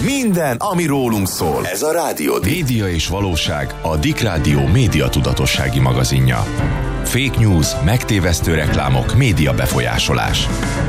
Minden, ami rólunk szól. Ez a Rádió D. Média és valóság, a Dick Rádió média tudatossági magazinja. Fake news, megtévesztő reklámok, média befolyásolás.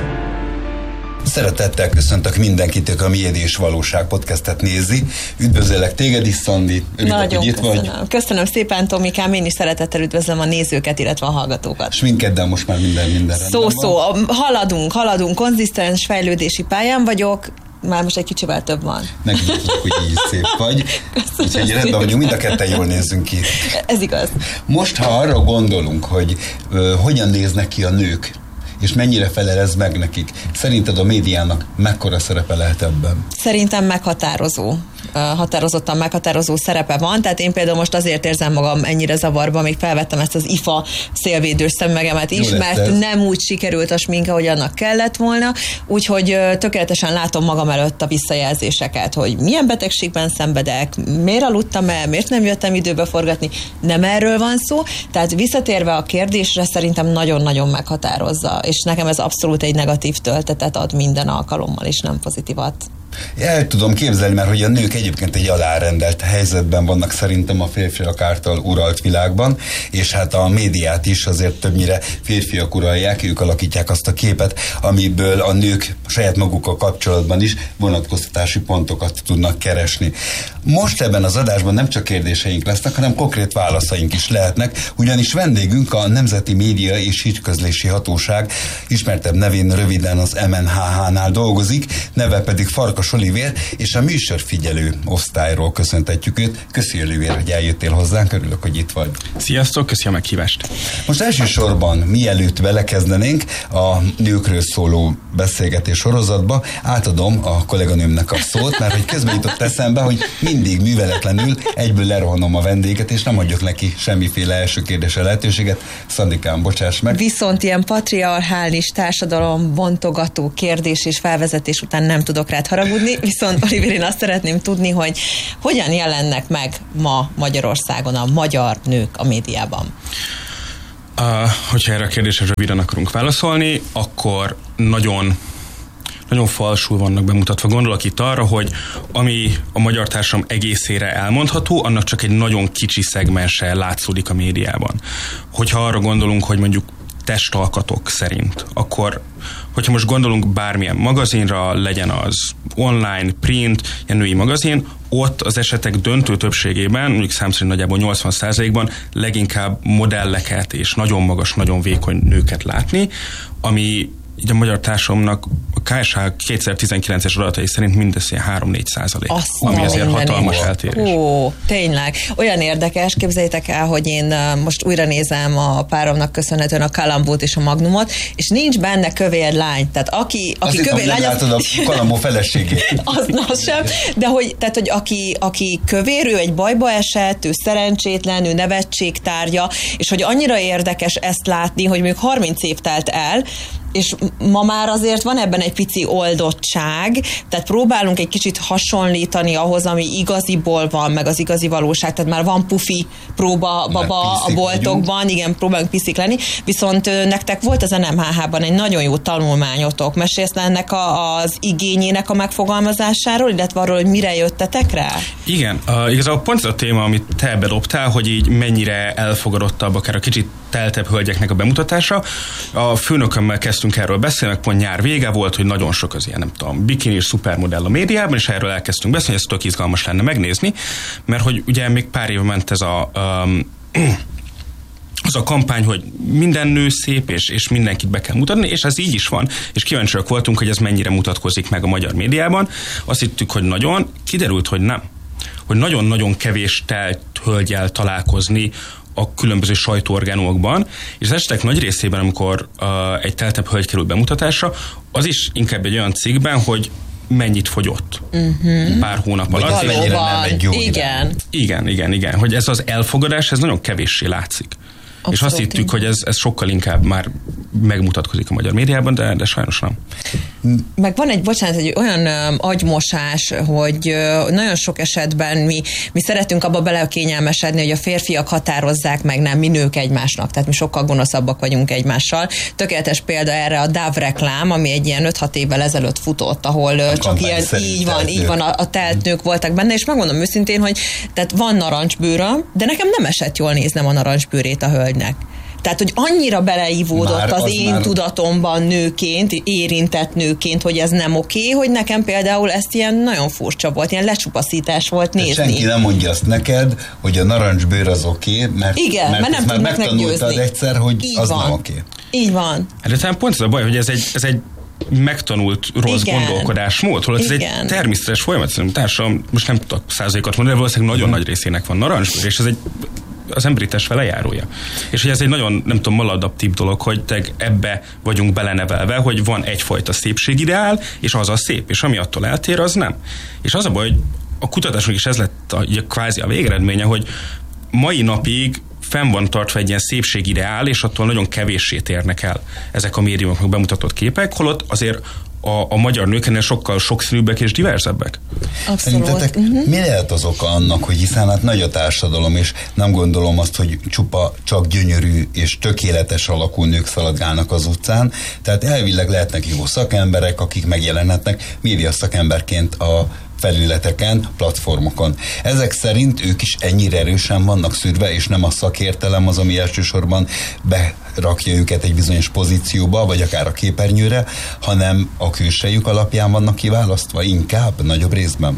Szeretettel köszöntök mindenkit, a Média és Valóság podcastet nézi. Üdvözöllek téged is, Szandi. Nagyon hogy itt vagy. Köszönöm szépen, Tomikám. Én is szeretettel üdvözlöm a nézőket, illetve a hallgatókat. És minkeddel most már minden Szó. Haladunk. Konzisztens fejlődési pályán vagyok. Már most egy kicsivel több van. Megmondjuk, hogy így szép vagy. Úgyhogy rendben vagyunk, mind a ketten jól nézzünk ki. Ez igaz. Most, ha arra gondolunk, hogy hogyan néznek ki a nők, és mennyire felel ez meg nekik, szerinted a médiának mekkora szerepe lehet ebben? Szerintem meghatározó. Határozottan meghatározó szerepe van, tehát én például most azért érzem magam ennyire zavarba, még felvettem ezt az IFA szélvédős szemüvegemet is, mert nem úgy sikerült a smink, ahogy annak kellett volna, úgyhogy tökéletesen látom magam előtt a visszajelzéseket, hogy milyen betegségben szenvedek, miért aludtam el, miért nem jöttem időbe forgatni, nem erről van szó, tehát visszatérve a kérdésre szerintem nagyon-nagyon meghatározza, és nekem ez abszolút egy negatív töltetet ad minden alkalommal, és nem pozitívat. El tudom képzelni, mert hogy a nők egyébként egy alárendelt helyzetben vannak szerintem a férfiak által uralt világban, és hát a médiát is azért többnyire férfiak uralják, ők alakítják azt a képet, amiből a nők saját magukkal kapcsolatban is vonatkoztatási pontokat tudnak keresni. Most ebben az adásban nem csak kérdéseink lesznek, hanem konkrét válaszaink is lehetnek, ugyanis vendégünk a Nemzeti Média és Hírközlési Hatóság, ismertebb nevén röviden az MNHH-nál dolgozik, neve pedig Farkas Olivér, és a műsorfigyelő osztályról köszöntetjük őt. Köszi, Olivér, hogy eljöttél hozzánk, örülök, hogy itt vagy. Sziasztok, köszi a meghívást. Most elsősorban, mielőtt belekezdenénk a nőkről szóló beszélgetés sorozatba, átadom a kolléganőmnek a szót, mert hogy közben jutott eszembe, hogy mindig műveletlenül egyből lerohanom a vendéget, és nem adjuk neki semmiféle első kérdésre lehetőséget. Szandikám, bocsáss meg. Viszont ilyen patriarchális társadalom bontogató kérdés és felvezetés után nem tudok rád haragudni, viszont Olivér, én azt szeretném tudni, hogy hogyan jelennek meg ma Magyarországon a magyar nők a médiában? Hogyha erre a kérdésre röviden akarunk válaszolni, akkor nagyon falsul vannak bemutatva. Gondolok itt arra, hogy ami a magyar társadalom egészére elmondható, annak csak egy nagyon kicsi szegmense látszódik a médiában. Hogyha arra gondolunk, hogy mondjuk testalkatok szerint, akkor hogyha most gondolunk bármilyen magazinra, legyen az online, print, ilyen női magazin, ott az esetek döntő többségében, mondjuk számszerint nagyjából 80%-ban leginkább modelleket és nagyon magas, nagyon vékony nőket látni, ami így a magyar társadalomnak a KSH 2019-es adatai szerint mindössze 3-4%, ami azért hatalmas eltérés. Ó, tényleg. Olyan érdekes, képzeljétek el, hogy én most újra nézem a páromnak köszönhetően a Kalambót és a Magnumot, és nincs benne kövér lány. Tehát aki kövér lány... Azt látod a Kalambó feleségét. az sem, de hogy, tehát, hogy aki kövér, ő egy bajba esett, ő szerencsétlen, ő nevetségtárgya, és hogy annyira érdekes ezt látni, hogy még 30 év telt el, és ma már azért van ebben egy pici oldottság, tehát próbálunk egy kicsit hasonlítani ahhoz, ami igaziból van, meg az igazi valóság, tehát már van pufi próba baba a boltokban, vagyunk. Igen, próbálunk piszik lenni, viszont nektek volt az NMHH-ban egy nagyon jó tanulmányotok, mesélsz ennek az igényének a megfogalmazásáról, illetve arról, hogy mire jöttetek rá? Igen, igazából pont ez a téma, amit te bedobtál, hogy így mennyire elfogadottabb, akár a kicsit teltebb hölgyeknek a bemutatása. A főnökömmel kezdtünk erről beszélni, pont nyár vége volt, hogy nagyon sok az ilyen, nem tudom, bikini és szupermodell a médiában, és erről elkezdtünk beszélni, ez tök izgalmas lenne megnézni, mert hogy ugye még pár év ment ez az a kampány, hogy minden nő szép, és mindenkit be kell mutatni, és ez így is van, és kíváncsiak voltunk, hogy ez mennyire mutatkozik meg a magyar médiában. Azt hittük, hogy nagyon, kiderült, hogy nem. Hogy nagyon-nagyon kevés telt hölgyel találkozni a különböző sajtóorgánumokban, és az esetek nagy részében, amikor egy teltebb hölgy kerül bemutatásra, az is inkább egy olyan cikkben, hogy mennyit fogyott pár hónap alatt. Mennyire nem egy jó Igen. Hogy ez az elfogadás, ez nagyon kevéssé látszik. Abszolút. És azt hittük, hogy ez sokkal inkább már megmutatkozik a magyar médiában, de sajnos nem. Meg van egy olyan agymosás, hogy nagyon sok esetben mi szeretünk abba belekényelmesedni, hogy a férfiak határozzák meg, nem mi nők egymásnak, tehát mi sokkal gonoszabbak vagyunk egymással. Tökéletes példa erre a DAV reklám, ami egy ilyen 5-6 évvel ezelőtt futott, ahol csak ilyen, így van, a telt nők voltak benne, és megmondom őszintén, hogy tehát van narancsbőröm, de nekem nem esett jól néznem a narancsbőrét a hölgynek. Tehát, hogy annyira beleívódott az én tudatomban nőként, érintett nőként, hogy ez nem oké, hogy nekem például ezt ilyen nagyon furcsa volt, ilyen lecsupaszítás volt nézni. Senki nem mondja azt neked, hogy a narancsbőr az oké, mert nem már megtanultad egyszer, hogy így az van. Nem oké. Így van. De talán pont ez a baj, hogy ez egy megtanult rossz gondolkodásmód, holott ez egy természetes folyamat. Szerintem társadalom, most nem tudok százalékot mondani, de valószínűleg nagyon nagy részének van narancsbőr, és ez az emberi test velejárója. És hogy ez egy nagyon, nem tudom, maladaptív dolog, hogy ebbe vagyunk belenevelve, hogy van egyfajta szépségideál, és az a szép, és ami attól eltér, az nem. És az a baj, hogy a kutatásnak is ez lett kvázi a végeredménye, hogy mai napig fenn van tartva egy ilyen szépségideál, és attól nagyon kevéssé térnek el ezek a médiumoknak bemutatott képek, holott azért a magyar nők ennél sokkal sokszínűbbek és diverzebbek. Szerintetek mi lehet az oka annak, hogy hiszen hát nagy a társadalom, és nem gondolom azt, hogy csak gyönyörű és tökéletes alakú nők szaladgálnak az utcán, tehát elvileg lehetnek jó szakemberek, akik megjelenhetnek média szakemberként a felületeken, platformokon. Ezek szerint ők is ennyire erősen vannak szűrve, és nem a szakértelem az, ami elsősorban berakja őket egy bizonyos pozícióba, vagy akár a képernyőre, hanem a külsejük alapján vannak kiválasztva inkább, nagyobb részben?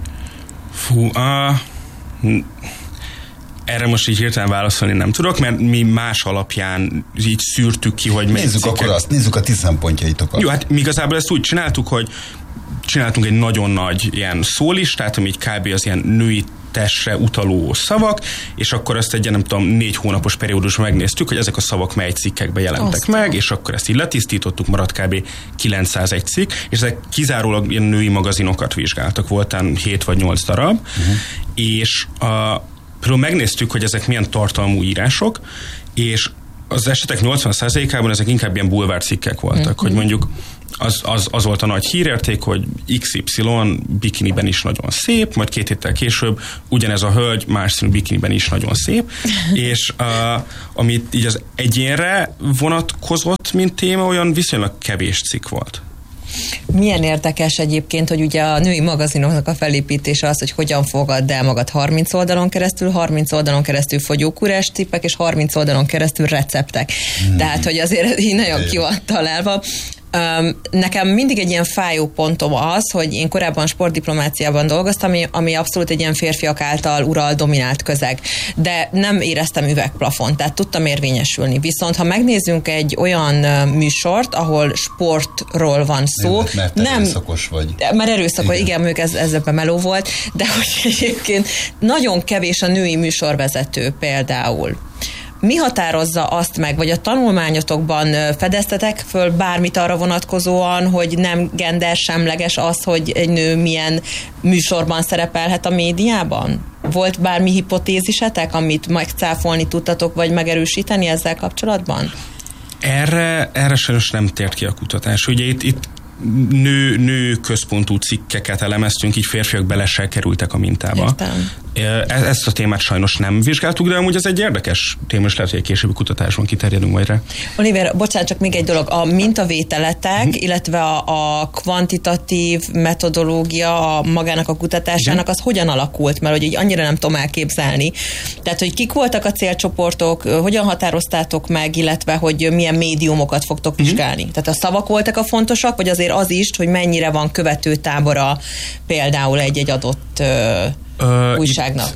Erre most így hirtelen válaszolni nem tudok, mert mi más alapján így szűrtük ki, hogy nézzük a ti szempontjaitokat. Jó, hát mi igazából ezt úgy csináltuk, hogy csináltunk egy nagyon nagy ilyen szólistát, ami így kb. Az ilyen női testre utaló szavak, és akkor azt egy, nem tudom, 4 hónapos periódusban megnéztük, hogy ezek a szavak mely cikkekben jelentek meg, és akkor ezt így letisztítottuk, maradt kb. 901 cikk, és ezek kizárólag ilyen női magazinokat vizsgáltak, voltán 7 vagy 8 darab, és például megnéztük, hogy ezek milyen tartalmú írások, és az esetek 80%-ában ezek inkább ilyen bulvár cikkek voltak, hogy mondjuk az volt a nagy hírérték, hogy XY bikiniben is nagyon szép, majd 2 héttel később ugyanez a hölgy más színű bikiniben is nagyon szép, és amit így az egyénre vonatkozott, mint téma, olyan viszonylag kevés cikk volt. Milyen érdekes egyébként, hogy ugye a női magazinoknak a felépítése az, hogy hogyan fogadd el magad 30 oldalon keresztül, 30 oldalon keresztül fogyókúrás tippek, és 30 oldalon keresztül receptek. Tehát, hogy azért így nagyon ki van találva. Nekem mindig egy ilyen fájó pontom az, hogy én korábban sportdiplomáciában dolgoztam, ami abszolút egy ilyen férfiak által uralt, dominált közeg, de nem éreztem üvegplafont, tehát tudtam érvényesülni. Viszont ha megnézzünk egy olyan műsort, ahol sportról van szó, mert erőszakos vagy. Mert erőszakos, igen, mondjuk ez ebben meló volt, de hogy egyébként nagyon kevés a női műsorvezető például. Mi határozza azt meg, vagy a tanulmányotokban fedeztetek föl bármit arra vonatkozóan, hogy nem gendersemleges az, hogy egy nő milyen műsorban szerepelhet a médiában? Volt bármi hipotézisetek, amit megcáfolni tudtatok, vagy megerősíteni ezzel kapcsolatban? Erre sajnos nem tért ki a kutatás. Ugye itt nő központú cikkeket elemeztünk, így férfiak bele se kerültek a mintába. Értem. Ezt a témát sajnos nem vizsgáltuk, de amúgy ez egy érdekes téma, és lehet, hogy egy későbbi kutatásban kiterjedünk majd rá. Oliver, bocsánat, csak még egy dolog. A mintavételetek, illetve a kvantitatív metodológia magának a kutatásának, az hogyan alakult? Mert hogy így annyira nem tudom elképzelni. Tehát, hogy kik voltak a célcsoportok, hogyan határoztátok meg, illetve hogy milyen médiumokat fogtok vizsgálni? Tehát a szavak voltak a fontosak, vagy azért az is, hogy mennyire van követőtábora például egy adott újságnak?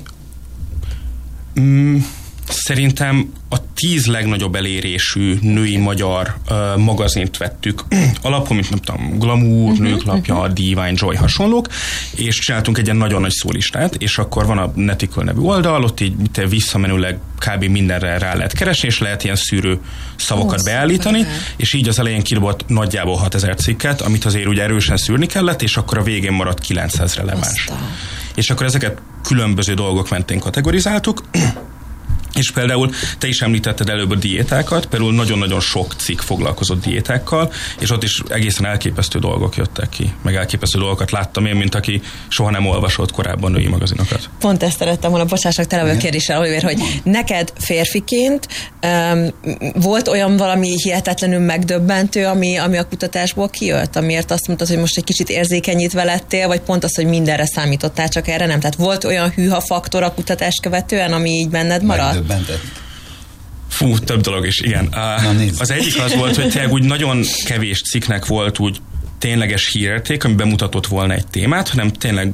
Szerintem a 10 legnagyobb elérésű női magyar magazint vettük alapul, mint nem tudom, Glamour, Nőklapja, Divine Joy, hasonlók, és csináltunk egy ilyen nagyon nagy szólistát, és akkor van a Netikül nevű oldal, ott így visszamenőleg kb. Mindenre rá lehet keresni, és lehet ilyen szűrő szavakat beállítani, és így az elején kidobott nagyjából 6000 cikket, amit azért ugye erősen szűrni kellett, és akkor a végén maradt 900 releváns. És akkor ezeket különböző dolgok mentén kategorizáltuk, És például te is említetted előbb a diétákat, például nagyon-nagyon sok cikk foglalkozott diétákkal, és ott is egészen elképesztő dolgok jöttek ki, meg elképesztő dolgokat láttam én, mint aki soha nem olvasott korábban női magazinokat. Pont ezt szerettem volna, bocsássak tele a kérdéssel, Oliver, hogy neked férfiként volt olyan valami hihetetlenül megdöbbentő, ami a kutatásból kijött, amiért azt mondtad, hogy most egy kicsit érzékenyítve lettél, vagy pont az, hogy mindenre számítottál, csak erre nem? Tehát volt olyan hűha faktor a kutatást követően, ami így benned maradt? Fú, több dolog is, igen. Az egyik az volt, hogy tényleg úgy nagyon kevés cikknek volt úgy tényleges hírérték, ami bemutatott volna egy témát, hanem tényleg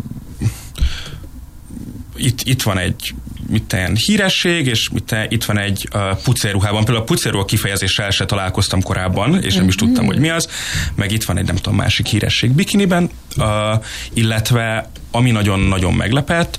itt van egy híresség, és itt van egy pucérruhában. Például a pucérruha kifejezéssel se találkoztam korábban, és nem is tudtam, hogy mi az. Meg itt van egy, nem tudom, másik híresség bikiniben, illetve ami nagyon-nagyon meglepett,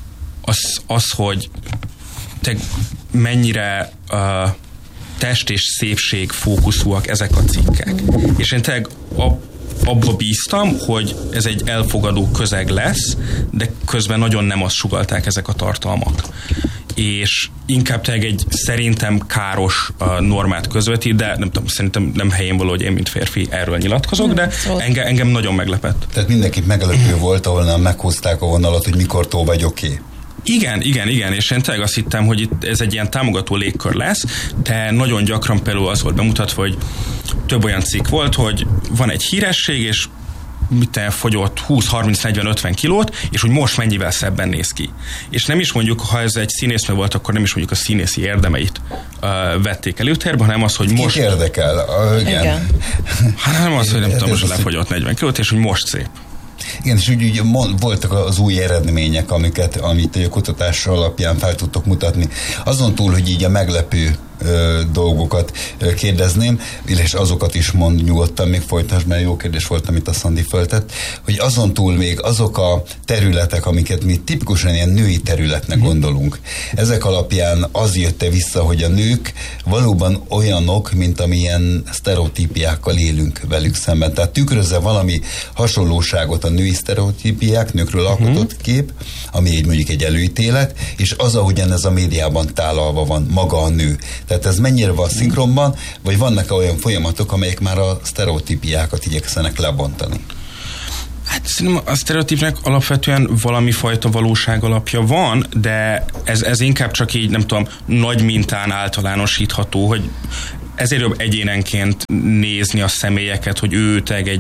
az hogy te mennyire test és szépség fókuszúak ezek a cikkek. És én tényleg abba bíztam, hogy ez egy elfogadó közeg lesz, de közben nagyon nem azt sugallták ezek a tartalmak. És inkább tényleg egy szerintem káros normát közvetít, de nem tudom, szerintem nem helyén való, hogy én, mint férfi erről nyilatkozok, de engem nagyon meglepett. Tehát mindenkit meglepő volt, ahol meghozták a vonalat, hogy mikortól vagy oké. Igen, és én tényleg azt hittem, hogy itt ez egy ilyen támogató légkör lesz, de nagyon gyakran például az volt bemutatva, hogy több olyan cikk volt, hogy van egy híresség, és fogyott 20-30-40-50 kilót, és hogy most mennyivel szebben néz ki. És nem is mondjuk, ha ez egy színésznő volt, akkor nem is mondjuk a színészi érdemeit vették előtérbe, hanem az, hogy most... Kit érdekel? Igen. Hát nem az, hogy nem tudom, most lefogyott 40 kilót, és hogy most szép. Igen, és úgy voltak az új eredmények, amit a kutatás alapján fel tudtok mutatni. Azon túl, hogy így a meglepő dolgokat kérdezném, és azokat is mond nyugodtan, még folytasd, mert jó kérdés volt, amit a Szandi föltett, hogy azon túl még azok a területek, amiket mi tipikusan ilyen női területnek gondolunk. Ezek alapján az jött vissza, hogy a nők valóban olyanok, mint amilyen sztereotípiákkal élünk velük szemben. Tehát tükrözze valami hasonlóságot a női sztereotípiák, nőkről alkotott kép, ami mondjuk egy előítélet, és az, ahogyan ez a médiában tálalva van, maga a nő. Tehát ez mennyire van szinkronban, vagy vannak olyan folyamatok, amelyek már a sztereotípiákat igyekszenek lebontani? Hát szerintem a sztereotípnek alapvetően valami fajta valóság alapja van, de ez inkább csak így, nem tudom, nagy mintán általánosítható, hogy ezért jobb egyénenként nézni a személyeket, hogy ő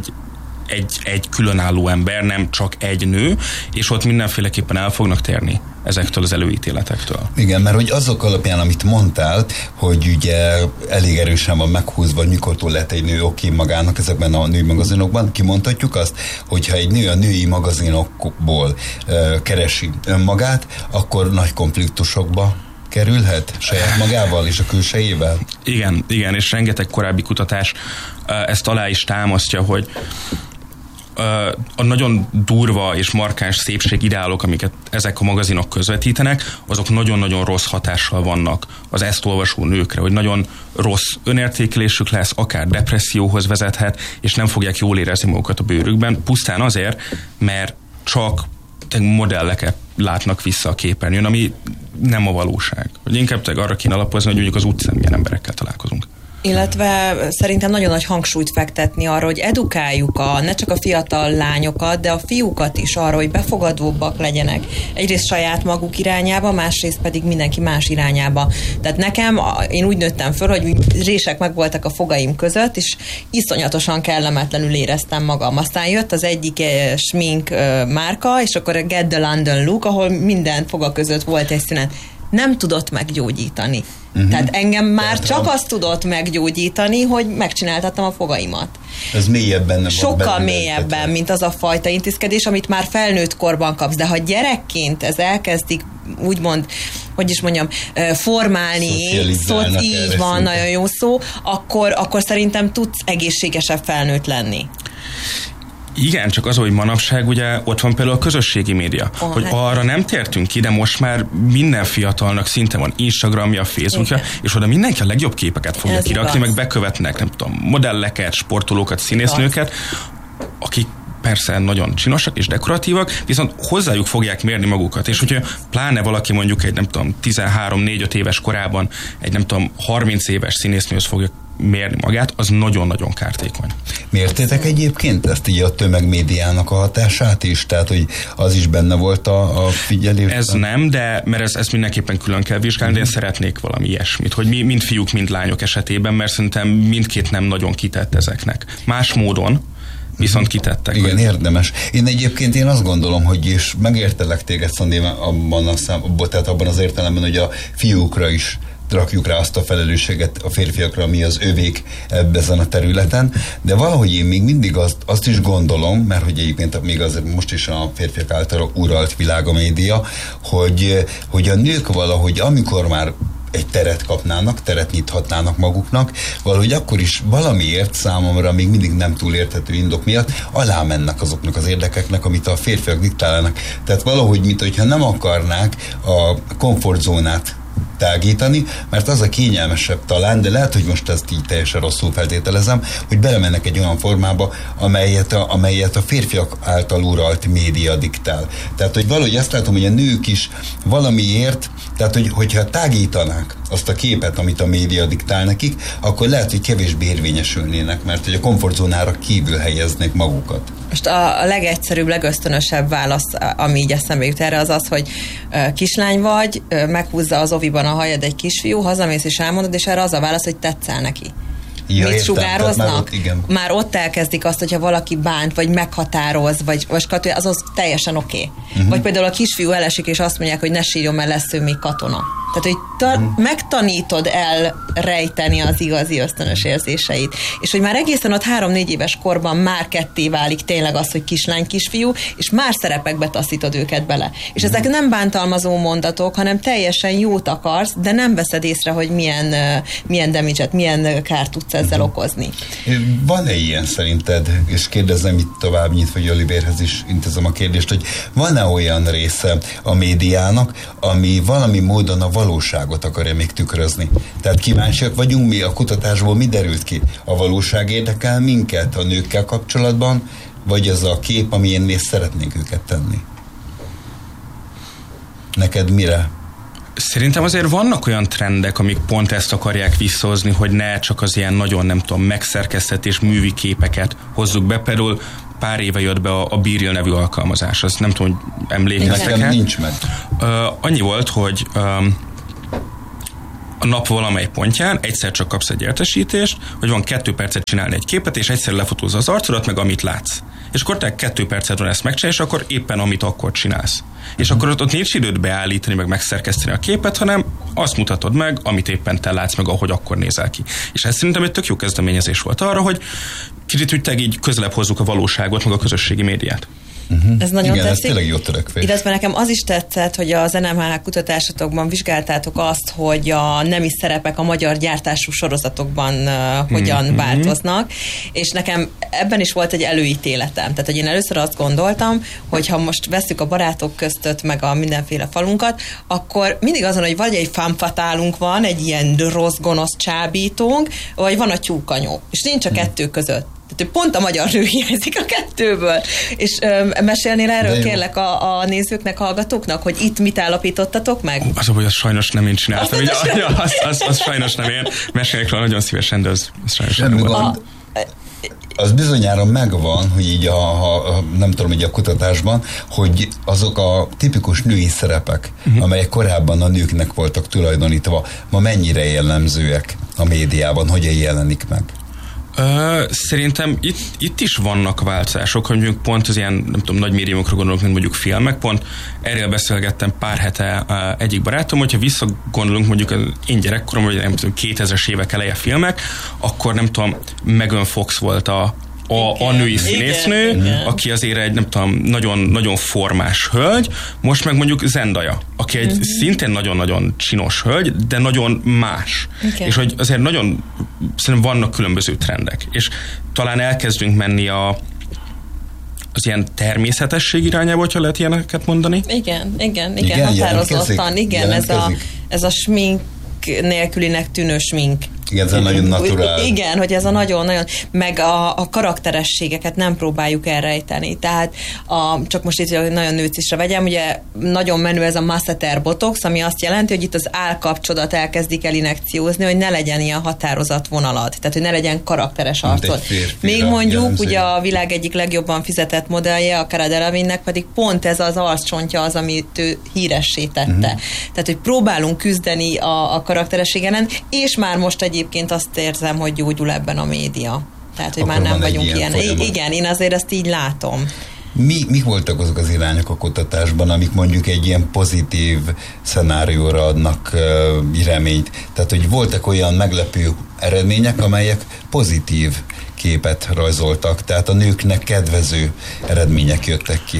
egy különálló ember, nem csak egy nő, és ott mindenféleképpen el fognak térni ezektől az előítéletektől. Igen, mert hogy azok alapján, amit mondtál, hogy ugye elég erősen van meghúzva, hogy mikortól lett egy nő oké magának ezekben a női magazinokban, kimondhatjuk azt, hogyha egy nő a női magazinokból keresi önmagát, akkor nagy konfliktusokba kerülhet saját magával és a külsejével? Igen, és rengeteg korábbi kutatás ezt alá is támasztja, hogy a nagyon durva és markáns szépségideálok, amiket ezek a magazinok közvetítenek, azok nagyon-nagyon rossz hatással vannak az ezt olvasó nőkre, hogy nagyon rossz önértékelésük lesz, akár depresszióhoz vezethet, és nem fogják jól érezni magukat a bőrükben, pusztán azért, mert csak modelleket látnak vissza a képernyőn, ami nem a valóság. Hogy inkább arra kéne alapozni, hogy mondjuk az utcán milyen emberekkel találkozunk. Illetve szerintem nagyon nagy hangsúlyt fektetni arra, hogy edukáljuk ne csak a fiatal lányokat, de a fiúkat is arra, hogy befogadóbbak legyenek. Egyrészt saját maguk irányába, másrészt pedig mindenki más irányába. Tehát nekem, én úgy nőttem föl, hogy rések megvoltak a fogaim között, és iszonyatosan kellemetlenül éreztem magam. Aztán jött az egyik smink márka, és akkor a Get the London Look, ahol minden foga között volt egy szünet. Nem tudott meggyógyítani. Tehát engem már csak azt tudott meggyógyítani, hogy megcsináltattam a fogaimat. Ez mélyebben sokkal mélyebben, mint az a fajta intézkedés, amit már felnőtt korban kapsz. De ha gyerekként ez elkezdik, úgymond, hogy is mondjam, formálni, így van, nagyon jó szó, akkor szerintem tudsz egészségesebb felnőtt lenni. Igen, csak az, hogy manapság ugye ott van például a közösségi média, hogy arra nem tértünk ki, de most már minden fiatalnak szinte van Instagramja, Facebookja, és oda mindenki a legjobb képeket fogja kirakni, meg bekövetnek, nem tudom, modelleket, sportolókat, színésznőket, akik persze nagyon csinosak és dekoratívak, viszont hozzájuk fogják mérni magukat. És hogyha pláne valaki mondjuk egy, nem tudom, 13-4-5 éves korában egy, nem tudom, 30 éves színésznőhöz fogja mérni magát, az nagyon-nagyon kártékony. Mértétek egyébként ezt így a tömegmédiának a hatását is? Tehát, hogy az is benne volt a figyelésben? Ez nem, de mert ezt mindenképpen külön kell vizsgálni, de én szeretnék valami ilyesmit, hogy mind fiúk, mind lányok esetében, mert szerintem mindkét nem nagyon kitett ezeknek. Más módon viszont kitettek. Igen, érdemes. Én azt gondolom, hogy és megértelek téged, Szandi, abban az értelemben, hogy a fiúkra is rakjuk rá azt a felelősséget a férfiakra, ami az övék ezen a területen, de valahogy én még mindig azt is gondolom, mert hogy egyébként még azért most is a férfiak által uralt világ a média, hogy a nők valahogy, amikor már egy teret kapnának, teret nyithatnának maguknak, valahogy akkor is valamiért számomra még mindig nem túl érthető indok miatt alámennek azoknak az érdekeknek, amit a férfiak diktálnak. Tehát valahogy, mint hogyha nem akarnák a komfortzónát tágítani, mert az a kényelmesebb talán, de lehet, hogy most ezt így teljesen rosszul feltételezem, hogy belemennek egy olyan formába, amelyet a férfiak által uralt média diktál. Tehát, hogy valahogy azt látom, hogy a nők is valamiért, tehát, hogyha tágítanák azt a képet, amit a média diktál nekik, akkor lehet, hogy kevésbé érvényesülnének, mert hogy a komfortzónára kívül helyeznék magukat. Most a legegyszerűbb, legösztönösebb válasz, ami így eszembe jut erre, az az, hogy kislány vagy, meghúzza az oviban a hajad egy kisfiú, hazamész és elmondod, és erre az a válasz, hogy tetszel neki. Ja, mit sugároznak? Már ott elkezdik azt, hogyha valaki bánt, vagy meghatároz, vagy az teljesen oké. Vagy például a kisfiú elesik, és azt mondják, hogy ne sírjon, mert lesz ő még katona. Tehát, hogy megtanítod elrejteni az igazi ösztönös érzéseit. És hogy már egészen ott 3-4 éves korban már ketté válik tényleg az, hogy kislány, kisfiú, és már szerepekbe taszítod őket bele. És ezek nem bántalmazó mondatok, hanem teljesen jót akarsz, de nem veszed észre, hogy milyen damage-et, milyen kárt tudsz ezzel okozni. Van-e ilyen szerinted, és kérdezem itt tovább nyitva, hogy Oliverhez is intézem a kérdést, hogy van-e olyan része a médiának, ami valami módon a valóságot akarja még tükrözni? Tehát kíváncsiak vagyunk mi, a kutatásból mi derült ki? A valóság érdekel minket a nőkkel kapcsolatban, vagy ez a kép, amilyennél szeretnénk őket tenni? Neked mire? Szerintem azért vannak olyan trendek, amik pont ezt akarják visszahozni, hogy ne csak az ilyen nagyon, nem tudom, megszerkesztett és művi képeket hozzuk be. Például pár éve jött be a BeReal nevű alkalmazás. Azt nem tudom, hogy emlékeztek-e. Nincs meg. Annyi volt, hogy a nap valamely pontján egyszer csak kapsz egy értesítést, hogy van 2 percet csinálni egy képet, és egyszer lefotózza az arcodat, meg amit látsz. És akkor te 2 percet van ezt megcsinálni, és akkor éppen amit akkor csinálsz. És akkor ott nincs időt beállítani, meg megszerkeszteni a képet, hanem azt mutatod meg, amit éppen te látsz, meg ahogy akkor nézel ki. És ez szerintem egy tök jó kezdeményezés volt arra, hogy kicsit úgy így közelebb hozzuk a valóságot, meg a közösségi médiát. Ez nagyon igen, tetszik. ez tényleg jó törekvés. Illetve nekem az is tetszett, hogy az NMHH kutatásatokban vizsgáltátok azt, hogy a nemi szerepek a magyar gyártású sorozatokban hogyan változnak, és nekem ebben is volt egy előítéletem. Tehát, hogy én először azt gondoltam, hogy ha most vesszük a Barátok köztöt, meg a mindenféle falunkat, akkor mindig azon, hogy vagy egy femme fatálunk van, egy ilyen rossz, gonosz csábítónk, vagy van a tyúkanyó. És nincs a kettő között. Tehát pont a magyar nő hiányzik a kettőből. És mesélnél erről kérlek a nézőknek, hallgatóknak, hogy itt mit állapítottatok meg? Az, hogy azt sajnos nem én csináltam. Az sajnos nem én. Mesélnék róla nagyon szívesen, de az sajnos nem volt. Az bizonyára megvan, hogy így nem tudom, hogy a kutatásban, hogy azok a tipikus női szerepek, amelyek korábban a nőknek voltak tulajdonítva, ma mennyire jellemzőek a médiában, hogyan jelenik meg? Szerintem itt is vannak változások, hogy mondjuk pont az ilyen, nem tudom, nagy médiumokra gondolok, mint mondjuk filmek, pont erről beszélgettem pár hete egyik barátom, hogyha visszagondolunk mondjuk én gyerekkorom, vagy nem tudom, 2000-es évek eleje filmek, akkor nem tudom, Megan Fox volt a női színésznő, igen. Aki azért egy, nem tudom, nagyon, nagyon formás hölgy, most meg mondjuk Zendaya, aki egy szintén nagyon-nagyon csinos hölgy, de nagyon más. Igen. És hogy azért nagyon, szerintem vannak különböző trendek. És talán elkezdünk menni az ilyen természetesség irányába, hogyha lehet ilyeneket mondani. Igen, határozottan. Igen, ez a smink nélkülinek tűnő smink. Igen, ez a nagyon naturál. Igen, hogy ez a nagyon-nagyon, meg a karakterességeket nem próbáljuk elrejteni. Tehát csak most itt nagyon nőcisre vegyem, ugye nagyon menő ez a masseter botox, ami azt jelenti, hogy itt az állkapcsodat elkezdik el injekciózni, hogy ne legyen ilyen határozott vonalad, tehát hogy ne legyen karakteres arcod. Még mondjuk ugye a világ egyik legjobban fizetett modellje, a Cara Delevingnek pedig pont ez az arccsontja az, amit ő híressé tette. Tehát, hogy próbálunk küzdeni a karakterességen, és már most egyébként azt érzem, hogy gyógyul ebben a média. Tehát, hogy akkor már nem vagyunk ilyen. Igen, én azért ezt így látom. Mik voltak azok az irányok a kutatásban, amik mondjuk egy ilyen pozitív szenárióra adnak reményt? Tehát, hogy voltak olyan meglepő eredmények, amelyek pozitív képet rajzoltak, tehát a nőknek kedvező eredmények jöttek ki.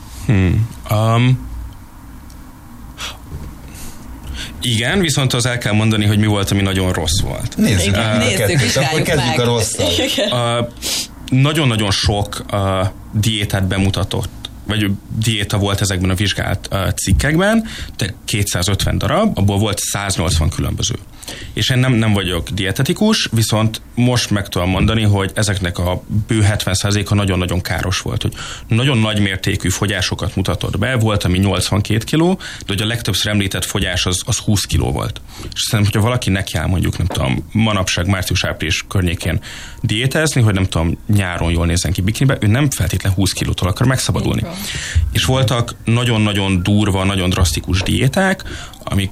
Igen, viszont az el kell mondani, hogy mi volt, ami nagyon rossz volt. Nézzük, akkor kezdjük a rosszal. Nagyon-nagyon sok diétát bemutatott, vagy diéta volt ezekben a vizsgált cikkekben, de 250 darab, abból volt 180 különböző. És én nem vagyok dietetikus, viszont most meg tudom mondani, hogy ezeknek a bő 70%-a nagyon-nagyon káros volt, hogy nagyon nagy mértékű fogyásokat mutatott be, volt, ami 82 kiló, de hogy a legtöbbször említett fogyás az 20 kiló volt. És szerintem, hogyha valaki nekiáll mondjuk, nem tudom, manapság március-április környékén diétázni, hogy nem tudom, nyáron jól nézzen ki bikinibe, ő nem feltétlenül 20 kilótól akar megszabadulni. És voltak nagyon-nagyon durva, nagyon drasztikus diéták, amik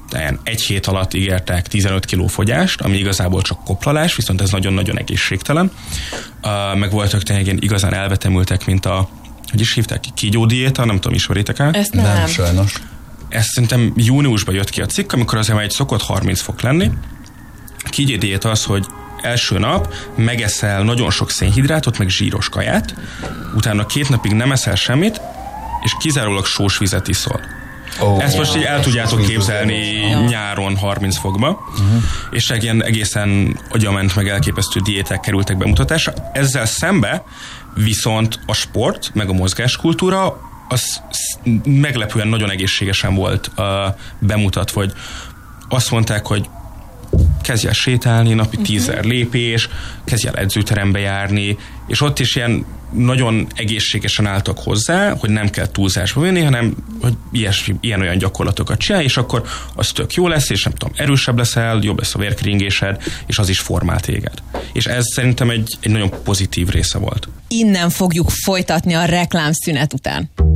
egy hét alatt ígértek 15 kiló fogyást, ami igazából csak koplalás, viszont ez nagyon-nagyon egészségtelen. Meg voltak tényleg igazán elvetemültek, mint hogy is hívták, kígyódiéta, nem tudom, ismeritek el? Ezt nem. Sajnos. Ezt szerintem júniusban jött ki a cikk, amikor azért már egy szokott 30 fok lenni. A kígyódiéta az, hogy első nap megeszel nagyon sok szénhidrátot, meg zsíros kaját, utána 2 napig nem eszel semmit, és kizárólag sós vizet iszol. Ezt most így el tudjátok képzelni nyáron 30 fokba, és ilyen egészen agyament meg elképesztő diéták kerültek bemutatásra. Ezzel szembe viszont a sport, meg a mozgáskultúra az meglepően nagyon egészségesen volt bemutatva, hogy azt mondták, hogy kezdj el sétálni, napi 10.000 lépés, kezdj el edzőterembe járni, és ott is ilyen nagyon egészségesen álltak hozzá, hogy nem kell túlzásba venni, hanem hogy ilyen-olyan gyakorlatokat csinálj, és akkor az tök jó lesz, és nem tudom, erősebb leszel, jobb lesz a vérkeringésed, és az is formál téged. És ez szerintem egy nagyon pozitív része volt. Innen fogjuk folytatni a reklámszünet után.